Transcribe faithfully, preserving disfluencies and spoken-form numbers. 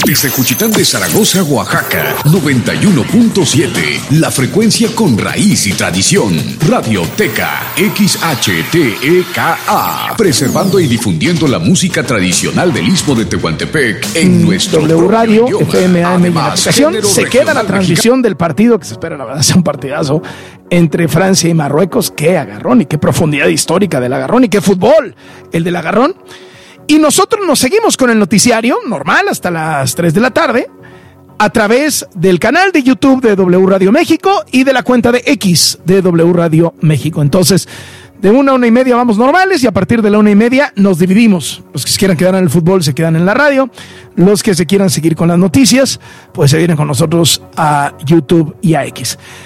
Desde Juchitán de Zaragoza, Oaxaca, noventa y uno punto siete. La frecuencia con raíz y tradición. Radioteca X H T E K A. Preservando y difundiendo la música tradicional del Istmo de Tehuantepec en nuestro W Radio, idioma. F M A M y la Además, aplicación. género Se queda la regional transmisión del partido que se espera, la verdad, sea un partidazo entre Francia y Marruecos. Qué agarrón y qué profundidad histórica del agarrón y qué fútbol el del agarrón. Y nosotros nos seguimos con el noticiario normal hasta las tres de la tarde a través del canal de YouTube de W Radio México y de la cuenta de X de W Radio México. Entonces, de una a una y media vamos normales y a partir de la una y media nos dividimos. Los que se quieran quedar en el fútbol se quedan en la radio. Los que se quieran seguir con las noticias, pues se vienen con nosotros a YouTube y a X.